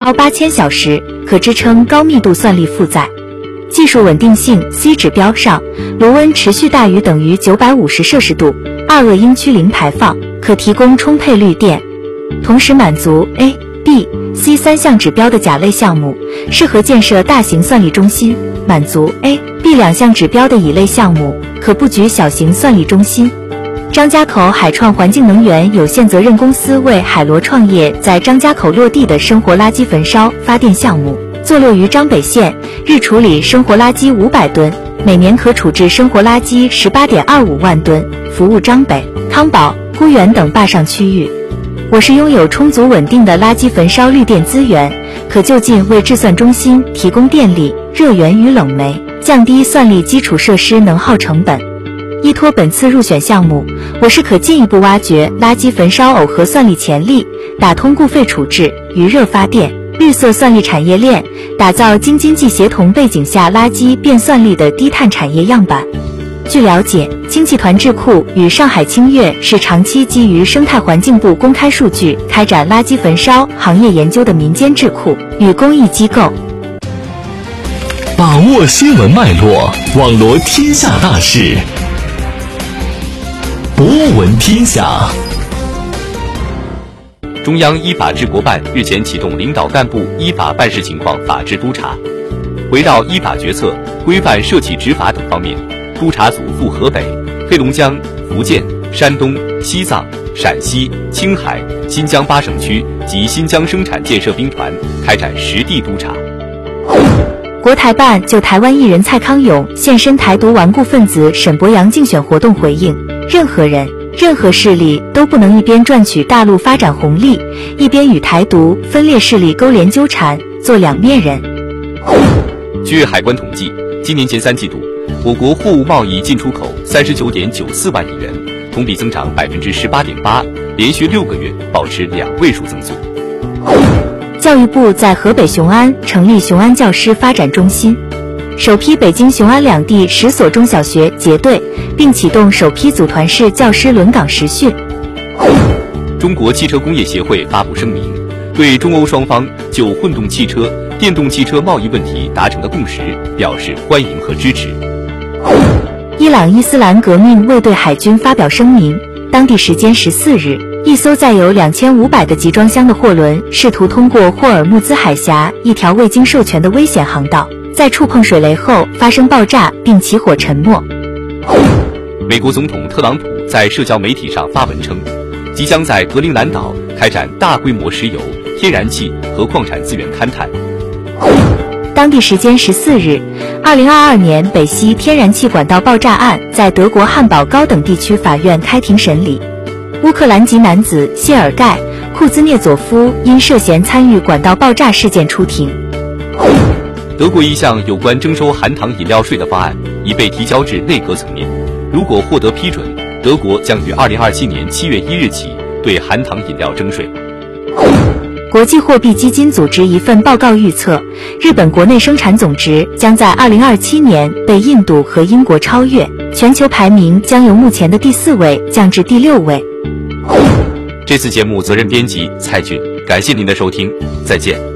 超8000小时，可支撑高密度算力负载。技术稳定性 C 指标上，炉温持续大于等于950摄氏度，2恶英区零排放，可提供充沛绿电，同时满足 A、B、C 3项指标的甲类项目，适合建设大型算力中心；满足 A、B 2项指标的乙类项目，可布局小型算力中心。张家口海创环境能源有限责任公司为海螺创业在张家口落地的生活垃圾焚烧发电项目，坐落于张北县，日处理生活垃圾500吨，每年可处置生活垃圾18.25万吨，服务张北、康保、沽源等坝上区域。我市拥有充足稳定的垃圾焚烧绿电资源，可就近为制算中心提供电力、热源与冷媒，降低算力基础设施能耗成本。依托本次入选项目，我市可进一步挖掘垃圾焚烧耦合算力潜力，打通固废处置、余热发电、绿色算力产业链，打造京津冀协同背景下垃圾变算力的低碳产业样板。据了解，氢气团智库与上海清悦是长期基于生态环境部公开数据开展垃圾焚烧行业研究的民间智库与公益机构。 把握新闻脉络，网罗天下大事，博闻天下。 中央依法治国办日前启动领导干部依法办事情况法治督查，围绕依法决策、规范涉企执法等方面，督查组赴河北、黑龙江、福建、山东、西藏、陕西、青海、新疆8省区及新疆生产建设兵团开展实地督查。 国台办就台湾艺人蔡康永现身台独顽固分子沈伯洋竞选活动回应，任何人、任何势力都不能一边赚取大陆发展红利，一边与台独分裂势力勾连纠缠，做两面人。 据海关统计，今年前3季度，我国货物贸易进出口39.94万亿元，同比增长18.8%，连续6个月保持2位数增速。 教育部在河北雄安成立雄安教师发展中心，首批北京雄安两地10所中小学结对，并启动首批组团式教师轮岗实训。 中国汽车工业协会发布声明，对中欧双方就混动汽车、电动汽车贸易问题达成的共识表示欢迎和支持。 伊朗伊斯兰革命卫队海军发表声明，当地时间14日，一艘载有2500个集装箱的货轮试图通过霍尔木兹海峡一条未经授权的危险航道，在触碰水雷后发生爆炸并起火沉没。 美国总统特朗普在社交媒体上发文称，即将在格陵兰岛开展大规模石油、天然气和矿产资源勘探。 当地时间14日，2022年北溪天然气管道爆炸案在德国汉堡高等地区法院开庭审理。乌克兰籍男子谢尔盖·库兹涅佐夫因涉嫌参与管道爆炸事件出庭。 德国一项有关征收含糖饮料税的方案已被提交至内阁层面，如果获得批准，德国将于2027年7月1日起对含糖饮料征税。 国际货币基金组织一份报告预测，日本国内生产总值将在2027年被印度和英国超越，全球排名将由目前的第4位降至第6位。 这次节目责任编辑蔡俊，感谢您的收听，再见。